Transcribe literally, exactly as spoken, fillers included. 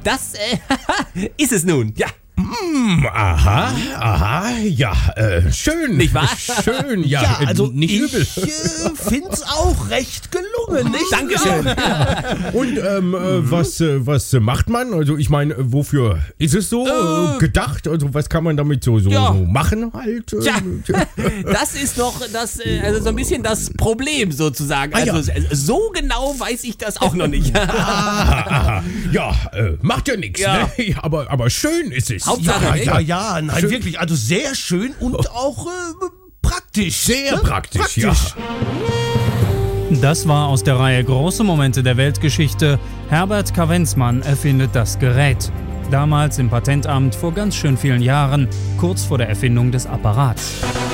das äh, ist es nun. Ja. Mm, aha, aha, ja, äh, schön. Nicht wahr? Schön, ja, Ja, also äh, nicht ich übel. äh, find's auch recht gelungen, nicht? Dankeschön. Und ähm, äh, was, äh, was macht man? Also ich meine, wofür ist es so äh, Äh, gedacht? Also was kann man damit so, so, ja. so machen halt? Äh, Tja, das ist noch das, äh, also so ein bisschen das Problem sozusagen. Ah, ja. Also äh, so genau weiß ich das auch noch nicht. aha, aha. Ja, äh, macht ja nichts, Ja. ne? Ja, aber, aber schön ist es. Hauptsache, Ja, ne? ja, ja, nein, Schön. wirklich, also sehr schön und auch äh, praktisch. Sehr ne? praktisch, ja. Das war aus der Reihe Große Momente der Weltgeschichte. Herbert Kavenzmann erfindet das Gerät. Damals im Patentamt vor ganz schön vielen Jahren, kurz vor der Erfindung des Apparats.